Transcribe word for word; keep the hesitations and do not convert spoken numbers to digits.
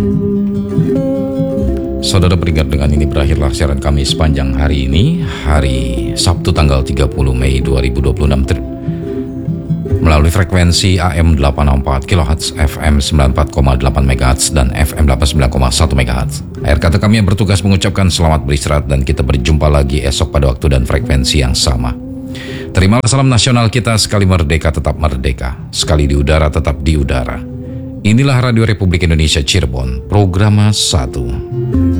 Saudara, peringat dengan ini berakhirlah siaran kami sepanjang hari ini, hari Sabtu tanggal tiga puluh Mei dua ribu dua puluh enam, melalui frekuensi A M delapan puluh empat kilohertz, F M sembilan puluh empat koma delapan megahertz, dan F M delapan puluh sembilan koma satu megahertz. Akhir kata kami yang bertugas mengucapkan selamat beristirahat dan kita berjumpa lagi esok pada waktu dan frekuensi yang sama. Terimalah salam nasional kita, sekali merdeka tetap merdeka, sekali di udara tetap di udara. Inilah Radio Republik Indonesia Cirebon, Programa satu.